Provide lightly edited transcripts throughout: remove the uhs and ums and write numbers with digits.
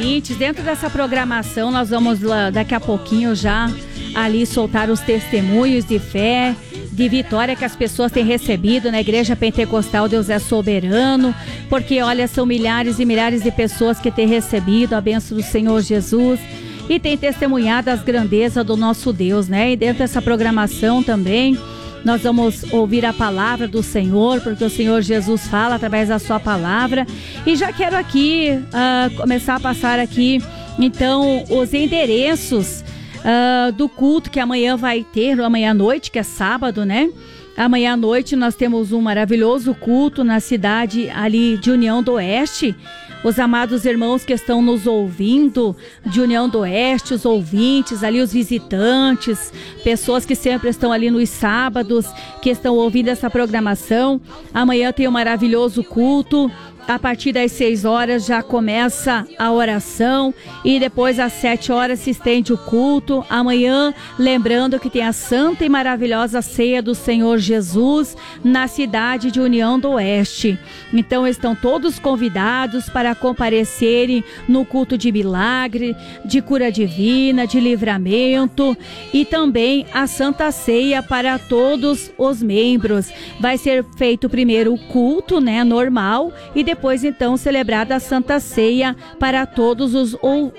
ouvintes, dentro dessa programação nós vamos daqui a pouquinho já ali soltar os testemunhos de fé, de vitória que as pessoas têm recebido na Igreja Pentecostal Deus é Soberano, porque olha, são milhares e milhares de pessoas que têm recebido a bênção do Senhor Jesus e têm testemunhado as grandezas do nosso Deus, né? E dentro dessa programação também nós vamos ouvir a palavra do Senhor, porque o Senhor Jesus fala através da sua palavra. E já quero aqui começar a passar aqui, então, os endereços do culto que amanhã vai ter, amanhã à noite, que é sábado, né? Amanhã à noite nós temos um maravilhoso culto na cidade ali de União do Oeste. Os amados irmãos que estão nos ouvindo de União do Oeste, os ouvintes, ali os visitantes, pessoas que sempre estão ali nos sábados, que estão ouvindo essa programação. Amanhã tem um maravilhoso culto. A partir das 6 horas já começa a oração e depois às 7 horas se estende o culto. Amanhã, lembrando que tem a santa e maravilhosa ceia do Senhor Jesus na cidade de União do Oeste. Então estão todos convidados para comparecerem no culto de milagre, de cura divina, de livramento e também a santa ceia para todos os membros. Vai ser feito primeiro o culto, né, normal, e depois então celebrada a Santa Ceia para todos os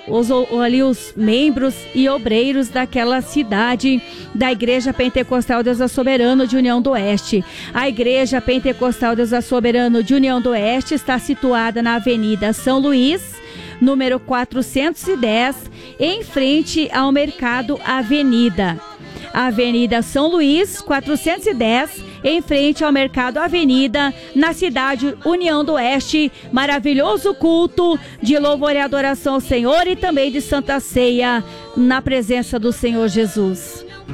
membros e obreiros daquela cidade da Igreja Pentecostal Deus é Soberano de União do Oeste. A Igreja Pentecostal Deus é Soberano de União do Oeste está situada na Avenida São Luís, número 410, em frente ao Mercado Avenida. Avenida São Luís, 410, em frente ao Mercado Avenida, na cidade União do Oeste. Maravilhoso culto de louvor e adoração ao Senhor e também de Santa Ceia na presença do Senhor Jesus.